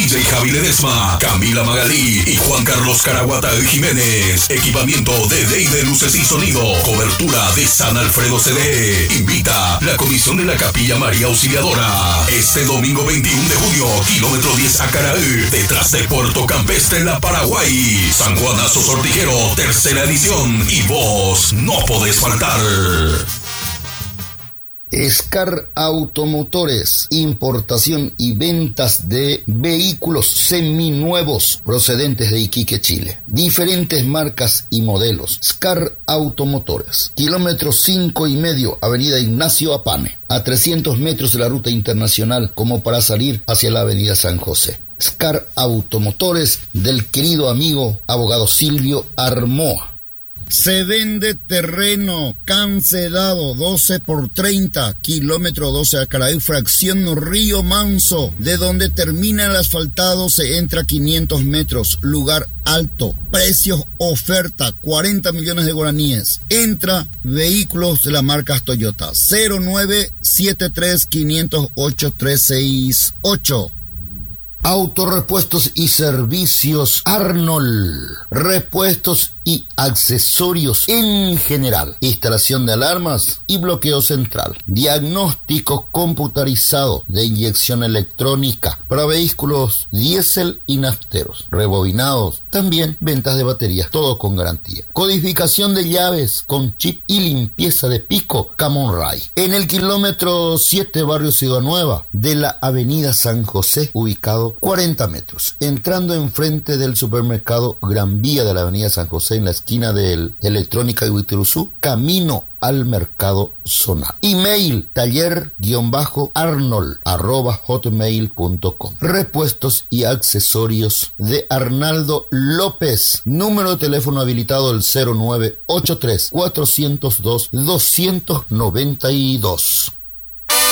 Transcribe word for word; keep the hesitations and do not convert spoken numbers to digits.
D J Javi Ledesma, Camila Magalí y Juan Carlos Caraguata Jiménez. Equipamiento de D y D Luces y Sonido. Cobertura de San Alfredo C D. Invita la Comisión de la Capilla María Auxiliadora. Este domingo veintiuno de junio, kilómetro diez Acaraú, detrás de Puerto Campestre, La Paraguay. San Juanazo Sortijero, tercera edición. Y vos no podés faltar. Scar Automotores, importación y ventas de vehículos seminuevos procedentes de Iquique, Chile. Diferentes marcas y modelos. Scar Automotores, kilómetro cinco y medio, avenida Ignacio Apane, a trescientos metros de la ruta internacional, como para salir hacia la avenida San José. Scar Automotores, del querido amigo abogado Silvio Armoa. Se vende terreno cancelado doce por treinta, kilómetro doce Acaraú, fracción Río Manso, de donde termina el asfaltado se entra quinientos metros, lugar alto, precios oferta, cuarenta millones de guaraníes. Entra vehículos de la marca Toyota, cero nueve siete tres cinco cero ocho tres seis ocho. Autorepuestos y servicios Arnold. Repuestos y accesorios en general. Instalación de alarmas y bloqueo central. Diagnóstico computarizado de inyección electrónica para vehículos diésel y nafteros. Rebobinados. También ventas de baterías. Todo con garantía. Codificación de llaves con chip y limpieza de pico Camon Ray. En el kilómetro siete, barrio Ciudad Nueva, de la avenida San José, ubicado cuarenta metros, entrando enfrente del supermercado Gran Vía de la avenida San José, en la esquina del Electrónica de Huitruzú, camino al mercado zonal. Email taller-arnold arroba hotmail punto com. Repuestos y accesorios de Arnaldo López. Número de teléfono habilitado el cero nueve ocho tres cuatro cero dos dos nueve dos.